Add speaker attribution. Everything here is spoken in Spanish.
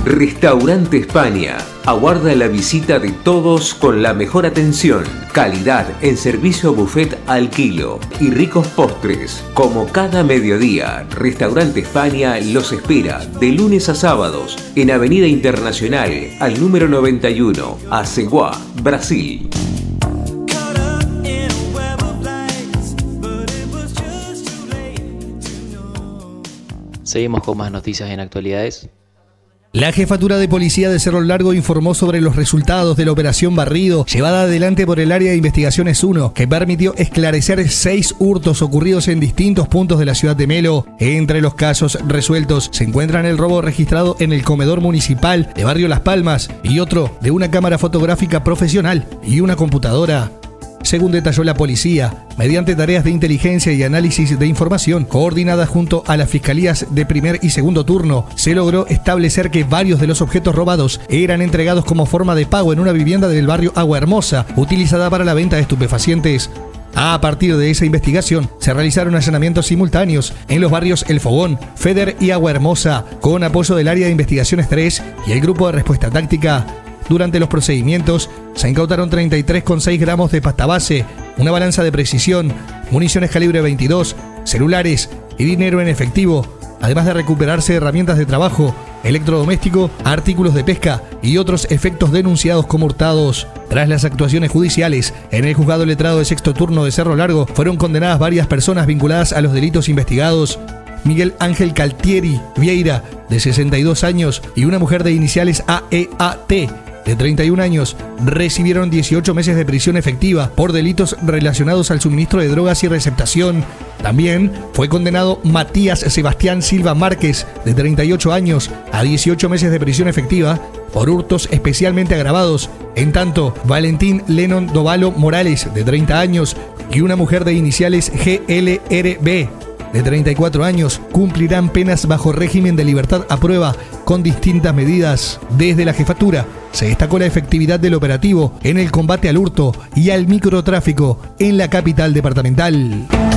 Speaker 1: Restaurante España. Aguarda la visita de todos con la mejor atención, calidad en servicio buffet al kilo y ricos postres. Como cada mediodía, Restaurante España los espera de lunes a sábados en Avenida Internacional al número 91, Aceguá, Brasil.
Speaker 2: Seguimos con más noticias en actualidades.
Speaker 3: La Jefatura de Policía de Cerro Largo informó sobre los resultados de la operación Barrido, llevada adelante por el Área de Investigaciones 1, que permitió esclarecer 6 hurtos ocurridos en distintos puntos de la ciudad de Melo. Entre los casos resueltos se encuentran el robo registrado en el comedor municipal de Barrio Las Palmas y otro de una cámara fotográfica profesional y una computadora. Según detalló la policía, mediante tareas de inteligencia y análisis de información coordinadas junto a las fiscalías de primer y segundo turno, se logró establecer que varios de los objetos robados eran entregados como forma de pago en una vivienda del barrio Agua Hermosa, utilizada para la venta de estupefacientes. A partir de esa investigación, se realizaron allanamientos simultáneos en los barrios El Fogón, Feder y Agua Hermosa, con apoyo del Área de Investigaciones 3 y el Grupo de Respuesta Táctica. Durante los procedimientos, se incautaron 33,6 gramos de pasta base, una balanza de precisión, municiones calibre 22, celulares y dinero en efectivo, además de recuperarse herramientas de trabajo, electrodoméstico, artículos de pesca y otros efectos denunciados como hurtados. Tras las actuaciones judiciales, en el juzgado letrado de sexto turno de Cerro Largo fueron condenadas varias personas vinculadas a los delitos investigados. Miguel Ángel Caltieri Vieira, de 62 años, y una mujer de iniciales AEAT, de 31 años, recibieron 18 meses de prisión efectiva por delitos relacionados al suministro de drogas y receptación. También fue condenado Matías Sebastián Silva Márquez, de 38 años, a 18 meses de prisión efectiva por hurtos especialmente agravados. En tanto, Valentín Lennon Dovalo Morales, de 30 años, y una mujer de iniciales GLRB, de 34 años, cumplirán penas bajo régimen de libertad a prueba con distintas medidas. Desde la jefatura se destacó la efectividad del operativo en el combate al hurto y al microtráfico en la capital departamental.